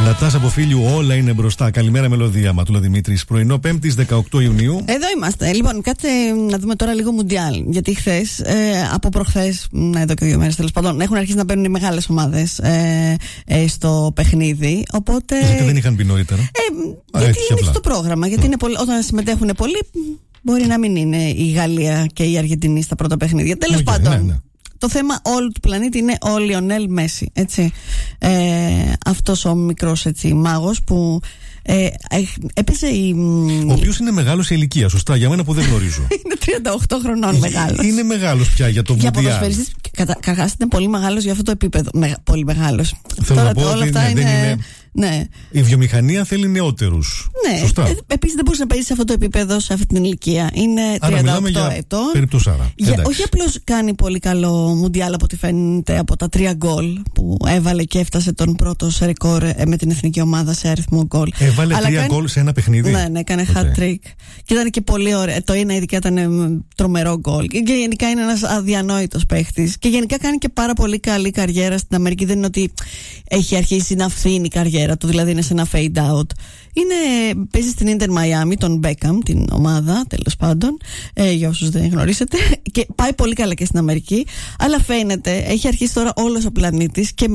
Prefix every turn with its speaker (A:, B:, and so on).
A: Νατάσα από Φίλιου, όλα είναι μπροστά. Καλημέρα, Μελωδία. Ματούλα Δημήτρης, πρωινό 5η 18 Ιουνίου.
B: Εδώ είμαστε. Λοιπόν, κάτσε να δούμε τώρα λίγο Μουντιάλ. Γιατί χθες, από προχθές, εδώ και 2 μέρες τέλος πάντων, έχουν αρχίσει να μπαίνουν οι μεγάλες ομάδες στο παιχνίδι. Οπότε.
A: Γιατί δεν είχαν μπει νωρίτερα.
B: Γιατί είναι στο πρόγραμμα. Γιατί είναι όταν συμμετέχουν πολλοί, μπορεί να μην είναι η Γαλλία και η Αργεντινή στα πρώτα παιχνίδια. Τέλος πάντων. Ναι. Το θέμα όλου του πλανήτη είναι ο Λιονέλ Μέση, έτσι. Αυτός ο μικρός μάγος που έπαιζε
A: ο οποίος είναι μεγάλος σε ηλικία, σωστά, για μένα που δεν γνωρίζω.
B: Είναι 38 χρονών μεγάλος.
A: Είναι μεγάλος πια για το Μουντιάλ. Για
B: ποδοσφαιριστής, καταρχάς είναι πολύ μεγάλος για αυτό το επίπεδο. Πολύ μεγάλος.
A: Θέλω να πω όλα ότι αυτά είναι...
B: Ναι.
A: Η βιομηχανία θέλει νεότερους.
B: Ναι. Επίσης δεν μπορείς να παίζεις σε αυτό το επίπεδο, σε αυτή την ηλικία. Είναι 38 ετών.
A: Περίπου 40.
B: Όχι απλώς κάνει πολύ καλό Μουντιάλ από ό,τι φαίνεται από τα 3 γκολ που έβαλε και έφτασε τον πρώτο σε ρεκόρ με την εθνική ομάδα σε αριθμό γκολ.
A: Έβαλε 3 γκολ σε ένα παιχνίδι.
B: Ναι, έκανε hat trick. Και ήταν και πολύ ωραίο. Το ένα ειδικά ήταν τρομερό γκολ. Και γενικά είναι ένας αδιανόητος παίχτης. Και γενικά κάνει και πάρα πολύ καλή καριέρα στην Αμερική. Δεν είναι ότι έχει αρχίσει να φθήνει η καριέρα του, δηλαδή είναι σε ένα fade out. Παίζει στην Inter Miami, τον Beckham, την ομάδα, τέλος πάντων, για όσους δεν γνωρίσετε. Και πάει πολύ καλά και στην Αμερική. Αλλά φαίνεται, έχει αρχίσει τώρα όλος ο πλανήτης και